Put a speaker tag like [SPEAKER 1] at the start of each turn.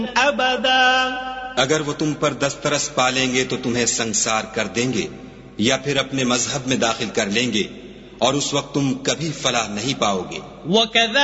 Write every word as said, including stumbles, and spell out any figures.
[SPEAKER 1] अबदा,
[SPEAKER 2] अगर वो तुम पर दस्तरस पालेंगे तो तुम्हें संसार कर देंगे या फिर अपने मजहब में दाखिल कर लेंगे और उस वक्त तुम कभी फलाह नहीं पाओगे।